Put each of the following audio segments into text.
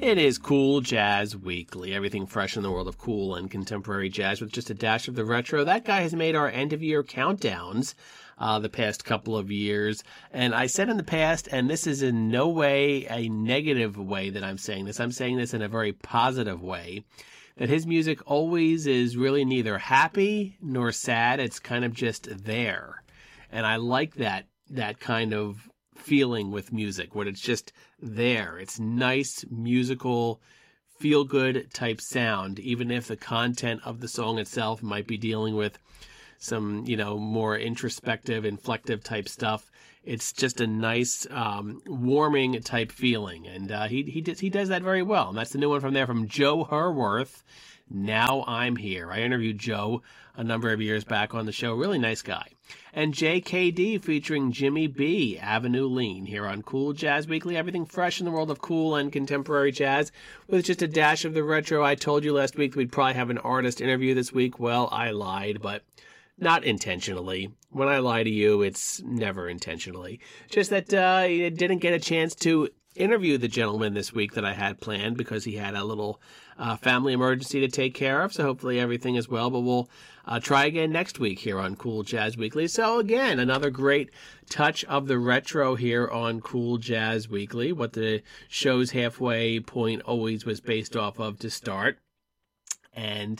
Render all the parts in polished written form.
It is Cool Jazz Weekly, everything fresh in the world of cool and contemporary jazz with just a dash of the retro. That guy has made our end-of-year countdowns the past couple of years. And I said in the past, and this is in no way a negative way that I'm saying this. I'm saying this in a very positive way, that his music always is really neither happy nor sad. It's kind of just there. And I like that kind of feeling with music, when it's just there. It's nice, musical, feel-good type sound, even if the content of the song itself might be dealing with some, more introspective, inflective type stuff. It's just a nice, warming type feeling, and he does that very well. And that's the new one from Joe Herworth. Now I'm Here. I interviewed Joe a number of years back on the show. Really nice guy. And JKD featuring Jimmy B, Avenue Lean, here on Cool Jazz Weekly. Everything fresh in the world of cool and contemporary jazz with just a dash of the retro. I told you last week we'd probably have an artist interview this week. Well, I lied, but not intentionally. When I lie to you, it's never intentionally. Just that I didn't get a chance to interview the gentleman this week that I had planned because he had a little family emergency to take care of. So hopefully everything is well, but we'll try again next week here on Cool Jazz Weekly. So again, another great touch of the retro here on Cool Jazz Weekly, what the show's halfway point always was based off of to start. And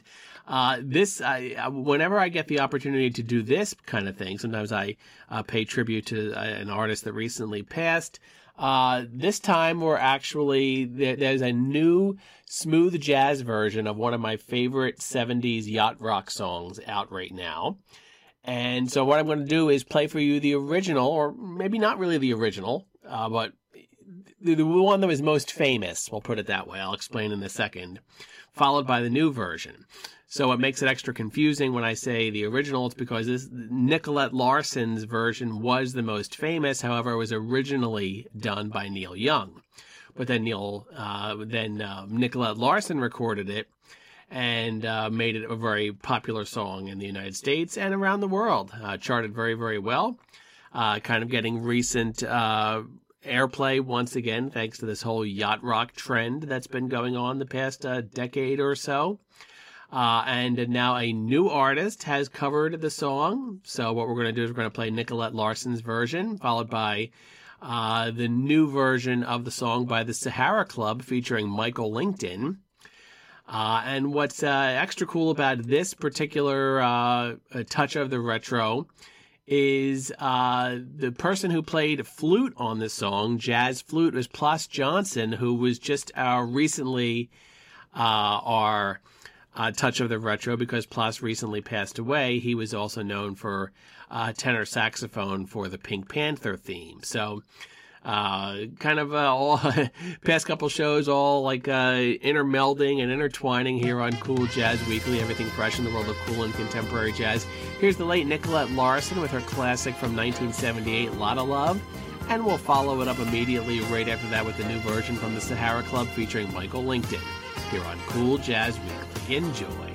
whenever I get the opportunity to do this kind of thing, sometimes I pay tribute to an artist that recently passed. This time we're actually, there's a new smooth jazz version of one of my favorite 70s yacht rock songs out right now. And so what I'm going to do is play for you the original, or maybe not really the original, but the one that was most famous, we'll put it that way. I'll explain in a second, followed by the new version. So it makes it extra confusing when I say the original. It's because Nicolette Larson's version was the most famous. However, it was originally done by Neil Young. But then Nicolette Larson recorded it and made it a very popular song in the United States and around the world. Charted very, very well. Kind of getting recent airplay once again, thanks to this whole yacht rock trend that's been going on the past decade or so. And now a new artist has covered the song. So what we're going to do is we're going to play Nicolette Larson's version, followed by the new version of the song by the Sahara Club featuring Michael Lington. And what's extra cool about this particular touch of the retro is the person who played flute on this song, jazz flute, was Plas Johnson, who was just recently our touch of the retro, because Plas recently passed away. He was also known for tenor saxophone for the Pink Panther theme. So kind of all past couple shows, all like intermelding and intertwining here on Cool Jazz Weekly. Everything fresh in the world of cool and contemporary jazz. Here's the late Nicolette Larson with her classic from 1978, Lotta Love. And we'll follow it up immediately right after that with the new version from the Sahara Club featuring Michael Lington here on Cool Jazz Weekly. Enjoy.